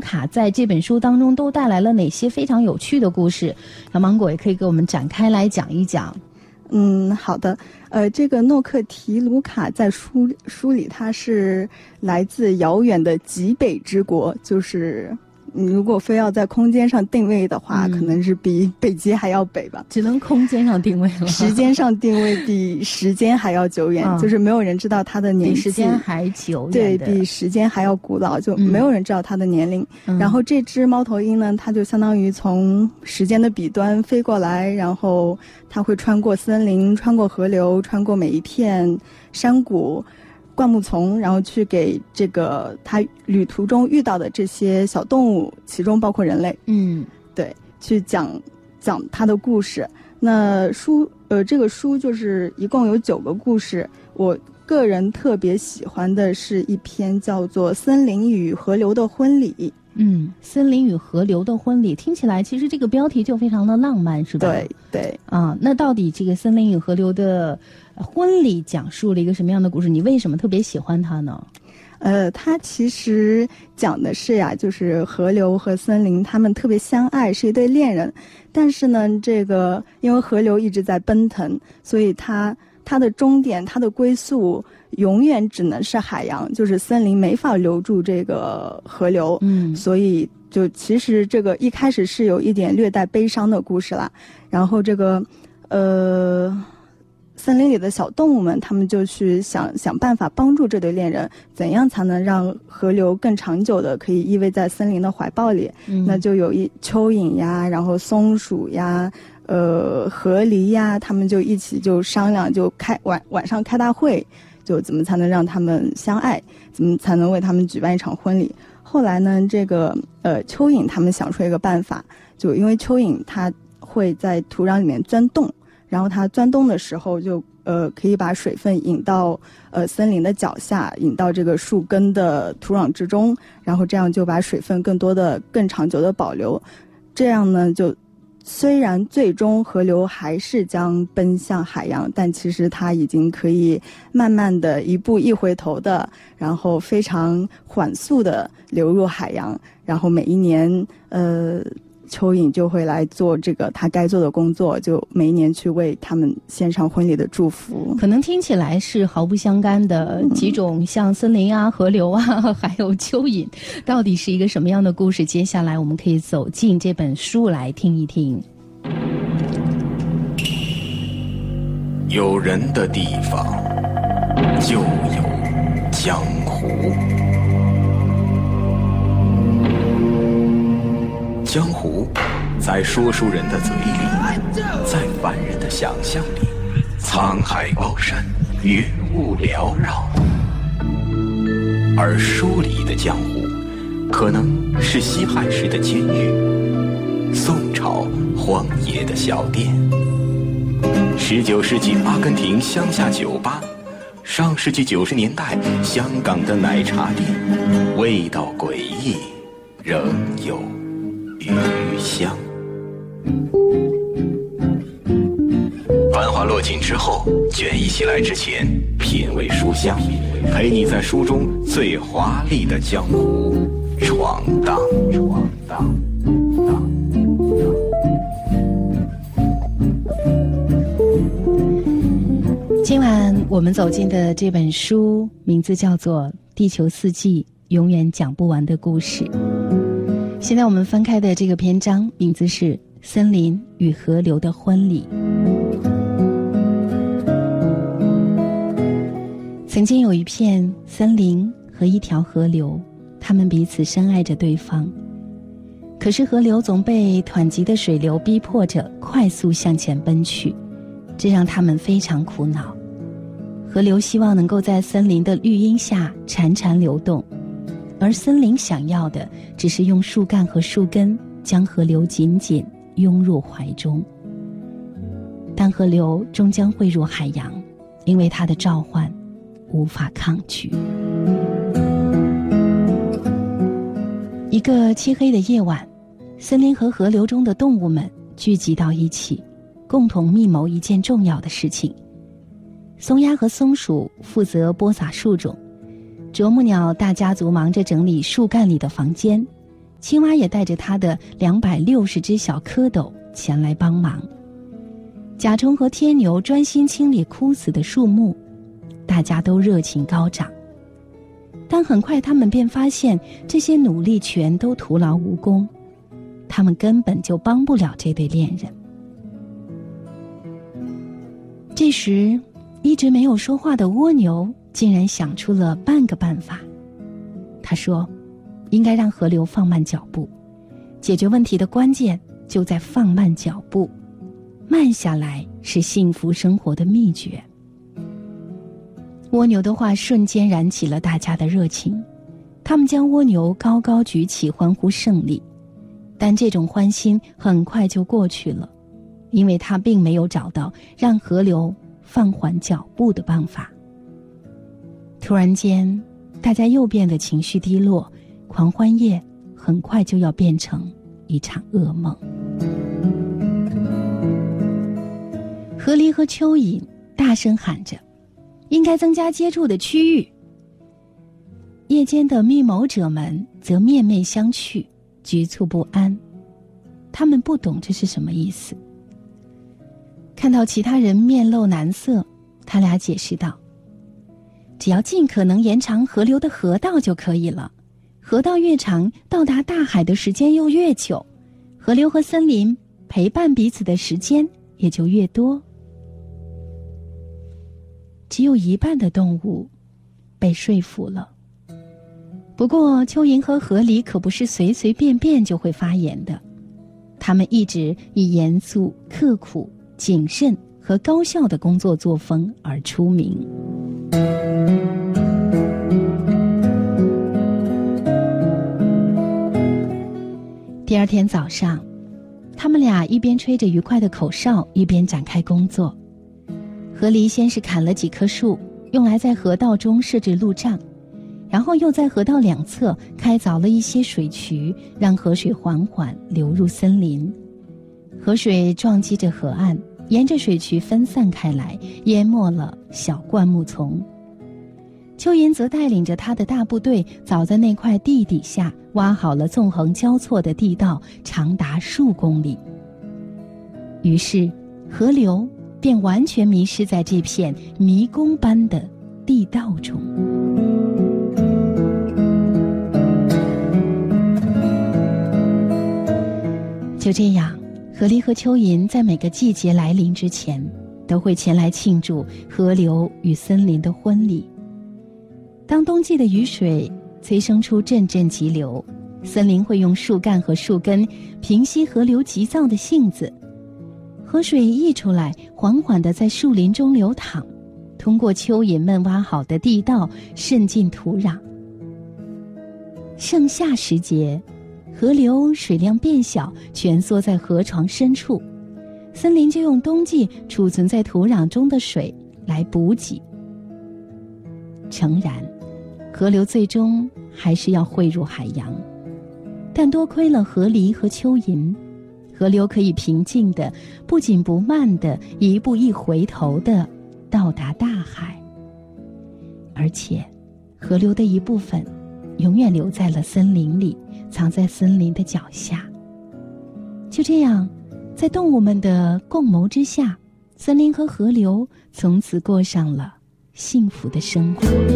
卡在这本书当中都带来了哪些非常有趣的故事？小芒果也可以给我们展开来讲一讲。 好的。这个诺克提卢卡在书里，它是来自遥远的极北之国，就是你如果非要在空间上定位的话，可能是比北极还要北吧。 只能空间上定位了， 时间上定位比时间还要久远，就是没有人知道他的年纪， 比时间还久远， 对，比时间还要古老，就没有人知道他的年龄。然后这只猫头鹰呢，它就相当于从时间的彼端飞过来，然后它会穿过森林，穿过河流，穿过每一片山谷灌木丛，然后去给这个他旅途中遇到的这些小动物，其中包括人类，对，去讲他的故事。那这个书就是一共有9个故事，我个人特别喜欢的是一篇叫做《森林与河流的婚礼》。 森林与河流的婚礼听起来其实这个标题就非常的浪漫，是吧？ 对那到底这个森林与河流的婚礼讲述了一个什么样的故事？你为什么特别喜欢它呢？ 它其实讲的是呀，就是河流和森林他们特别相爱，是一对恋人。但是呢，这个因为河流一直在奔腾，所以它的终点，它的归宿永远只能是海洋，就是森林没法留住这个河流。所以就其实这个一开始是有一点略带悲伤的故事啦。然后这个森林里的小动物们，他们就去想办法帮助这对恋人，怎样才能让河流更长久的可以依偎在森林的怀抱里。那就有蚯蚓呀，然后松鼠呀，河狸呀，他们就一起就商量，就晚上开大会，就怎么才能让他们相爱，怎么才能为他们举办一场婚礼。后来呢，这个蚯蚓他们想出一个办法，就因为蚯蚓它会在土壤里面钻洞，然后它钻洞的时候就可以把水分引到森林的脚下，引到这个树根的土壤之中，然后这样就把水分更长久的保留。这样呢，就虽然最终河流还是将奔向海洋，但其实它已经可以慢慢的一步一回头的，然后非常缓速的流入海洋。然后每一年蚯蚓就会来做这个他该做的工作，就每一年去为他们献上婚礼的祝福。 可能听起来是毫不相干的几种，像森林啊、河流啊，还有蚯蚓，到底是一个什么样的故事？接下来我们可以走进这本书来听一听。 有人的地方就有江湖。江湖在说书人的嘴里，在凡人的想象里，沧海高山，云雾缭绕。而书里的江湖，可能是西汉时的监狱，宋朝荒野的小店，19世纪阿根廷乡下酒吧，上世纪90年代香港的奶茶店，味道诡异，仍有余香。繁华落尽之后，卷一起来之前，品味书香，陪你在书中最华丽的江湖闯荡。 今晚我们走进的这本书名字叫做《地球四季永远讲不完的故事》。现在我们翻开的这个篇章名字是《森林与河流的婚礼》。曾经有一片森林和一条河流，他们彼此深爱着对方。可是河流总被湍急的水流逼迫着快速向前奔去，这让他们非常苦恼。河流希望能够在森林的绿荫下潺潺流动，而森林想要的只是用树干和树根将河流紧紧拥入怀中。但河流终将汇入海洋，因为它的召唤无法抗拒。一个漆黑的夜晚，森林和河流中的动物们聚集到一起，共同密谋一件重要的事情。松鸦和松鼠负责播撒树种，啄木鸟大家族忙着整理树干里的房间， 青蛙也带着它的260只小蝌蚪前来帮忙。甲虫和天牛专心清理枯死的树木，大家都热情高涨。但很快他们便发现，这些努力全都徒劳无功，他们根本就帮不了这对恋人。这时，一直没有说话的蜗牛竟然想出了半个办法。他说，应该让河流放慢脚步，解决问题的关键就在放慢脚步，慢下来是幸福生活的秘诀。蜗牛的话瞬间燃起了大家的热情，他们将蜗牛高高举起，欢呼胜利。但这种欢欣很快就过去了，因为他并没有找到让河流放缓脚步的办法。突然间，大家又变得情绪低落，狂欢夜很快就要变成一场噩梦。河狸和蚯蚓大声喊着，应该增加接触的区域。夜间的密谋者们则面面相觑，局促不安。他们不懂这是什么意思。看到其他人面露难色，他俩解释道，只要尽可能延长河流的河道就可以了，河道越长，到达大海的时间又越久，河流和森林陪伴彼此的时间也就越多。只有一半的动物被说服了。不过蚯蚓和河狸可不是随随便便就会发言的，他们一直以严肃、刻苦、谨慎和高效的工作作风而出名。第二天早上，他们俩一边吹着愉快的口哨，一边展开工作。河狸先是砍了几棵树，用来在河道中设置路障，然后又在河道两侧开凿了一些水渠，让河水缓缓流入森林。河水撞击着河岸，沿着水渠分散开来，淹没了小灌木丛。蚯蚓则带领着他的大部队，早在那块地底下挖好了纵横交错的地道，长达数公里。于是河流便完全迷失在这片迷宫般的地道中。就这样，河狸和蚯蚓在每个季节来临之前，都会前来庆祝河流与森林的婚礼。当冬季的雨水催生出阵阵急流，森林会用树干和树根平息河流急躁的性子。河水溢出来，缓缓地在树林中流淌，通过蚯蚓们挖好的地道渗进土壤。盛夏时节，河流水量变小，蜷缩在河床深处，森林就用冬季储存在土壤中的水来补给。诚然，河流最终还是要汇入海洋，但多亏了河狸和蚯蚓，河流可以平静的、不紧不慢的、一步一回头的到达大海。而且，河流的一部分永远留在了森林里，藏在森林的脚下。就这样，在动物们的共谋之下，森林和河流从此过上了幸福的生活。